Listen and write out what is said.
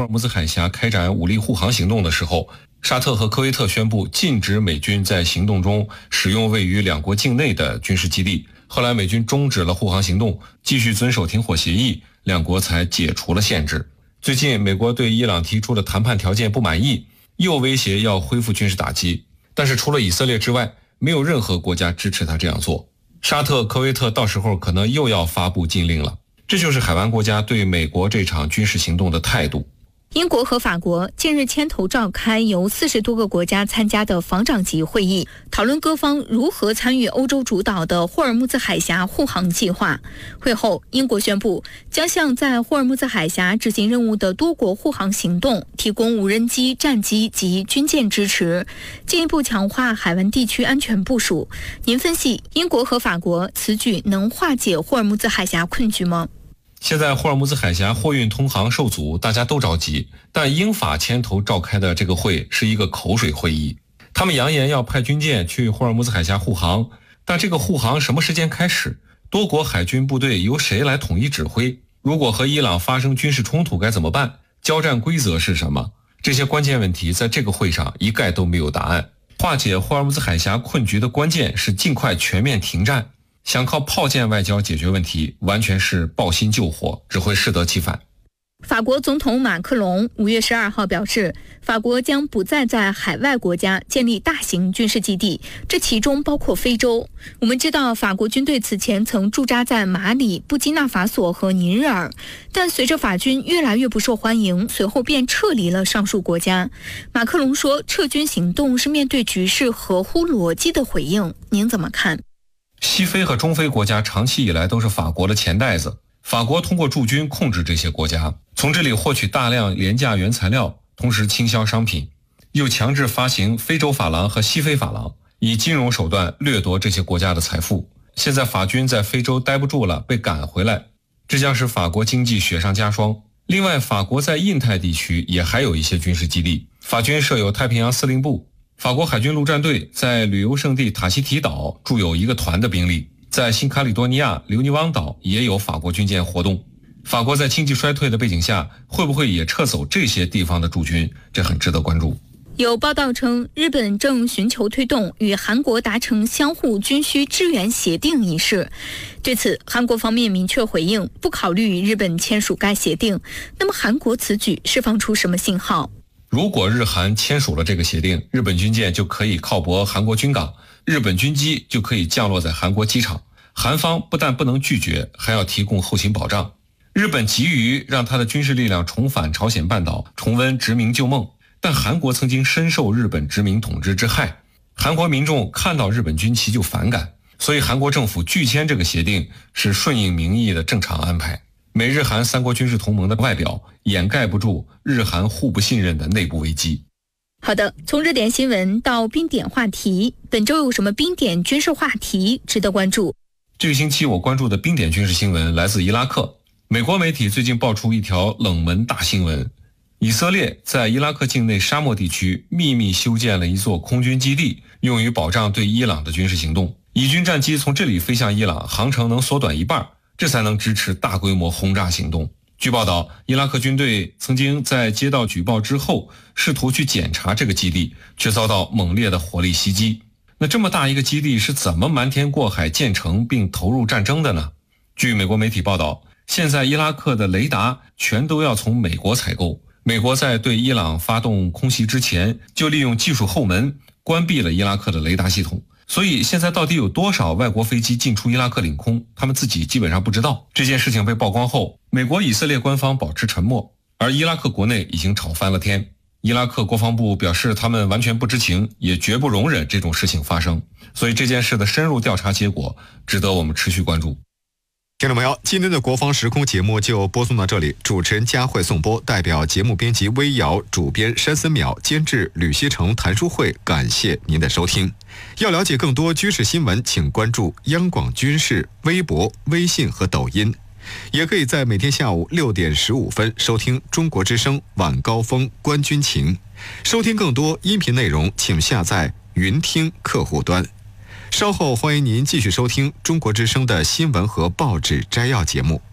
木兹海峡开展武力护航行动的时候，沙特和科威特宣布禁止美军在行动中使用位于两国境内的军事基地。后来美军终止了护航行动，继续遵守停火协议，两国才解除了限制。最近美国对伊朗提出的谈判条件不满意，又威胁要恢复军事打击，但是除了以色列之外，没有任何国家支持他这样做。沙特、科威特到时候可能又要发布禁令了。这就是海湾国家对美国这场军事行动的态度。 英国和法国近日牵头召开由40多个国家参加的防长级会议，讨论各方如何参与欧洲主导的霍尔木兹海峡护航计划。会后，英国宣布将向在霍尔木兹海峡执行任务的多国护航行动提供无人机、战机及军舰支持，进一步强化海湾地区安全部署。您分析，英国和法国此举能化解霍尔木兹海峡困局吗？ 现在霍尔木兹海峡货运通航受阻，大家都着急，但英法牵头召开的这个会是一个口水会议。他们扬言要派军舰去霍尔木兹海峡护航，但这个护航什么时间开始？多国海军部队由谁来统一指挥？如果和伊朗发生军事冲突该怎么办？交战规则是什么？这些关键问题在这个会上一概都没有答案。化解霍尔木兹海峡困局的关键是尽快全面停战。想靠炮舰外交解决问题，完全是抱薪救火，只会适得其反。 法国总统马克龙5月12号表示，法国将不再在海外国家建立大型军事基地，这其中包括非洲。我们知道，法国军队此前曾驻扎在马里、布基纳法索和尼日尔，但随着法军越来越不受欢迎，随后便撤离了上述国家。马克龙说，撤军行动是面对局势合乎逻辑的回应，您怎么看？ 西非和中非国家长期以来都是法国的钱袋子，法国通过驻军控制这些国家，从这里获取大量廉价原材料，同时倾销商品，又强制发行非洲法郎和西非法郎，以金融手段掠夺这些国家的财富。现在法军在非洲待不住了，被赶回来，这将使法国经济雪上加霜。另外，法国在印太地区也还有一些军事基地，法军设有太平洋司令部。法国海军陆战队在旅游胜地塔希提岛驻有一个团的兵力，在新卡里多尼亚留尼汪岛也有法国军舰活动。法国在经济衰退的背景下，会不会也撤走这些地方的驻军？这很值得关注。 有报道称，日本正寻求推动与韩国达成相互军需支援协定一事。对此，韩国方面明确回应，不考虑与日本签署该协定。那么，韩国此举释放出什么信号？ 如果日韩签署了这个协定，日本军舰就可以靠泊韩国军港，日本军机就可以降落在韩国机场。韩方不但不能拒绝，还要提供后勤保障。日本急于让他的军事力量重返朝鲜半岛，重温殖民旧梦，但韩国曾经深受日本殖民统治之害，韩国民众看到日本军旗就反感，所以韩国政府拒签这个协定是顺应民意的正常安排。美日韩三国军事同盟的外表掩盖不住日韩互不信任的内部危机。 好的，从热点新闻到冰点话题，本周有什么冰点军事话题值得关注？ 这个星期我关注的冰点军事新闻来自伊拉克。美国媒体最近爆出一条冷门大新闻，以色列在伊拉克境内沙漠地区秘密修建了一座空军基地，用于保障对伊朗的军事行动。以军战机从这里飞向伊朗，航程能缩短一半，这才能支持大规模轰炸行动。据报道，伊拉克军队曾经在接到举报之后，试图去检查这个基地，却遭到猛烈的火力袭击。那这么大一个基地是怎么瞒天过海建成并投入战争的呢？据美国媒体报道，现在伊拉克的雷达全都要从美国采购。美国在对伊朗发动空袭之前，就利用技术后门关闭了伊拉克的雷达系统。所以现在到底有多少外国飞机进出伊拉克领空，他们自己基本上不知道。这件事情被曝光后，美国以色列官方保持沉默，而伊拉克国内已经吵翻了天。伊拉克国防部表示他们完全不知情，也绝不容忍这种事情发生。所以这件事的深入调查结果值得我们持续关注。 听众朋友，今天的国防时空节目就播送到这里，主持人佳慧颂播，代表节目编辑微瑶，主编山森淼，监制吕锡成、谭书慧，感谢您的收听。要了解更多军事新闻，请关注央广军事微博、微信和抖音，也可以在每天下午6点15分收听中国之声晚高峰观军情。收听更多音频内容，请下载云听客户端。稍后欢迎您继续收听中国之声的新闻和报纸摘要节目。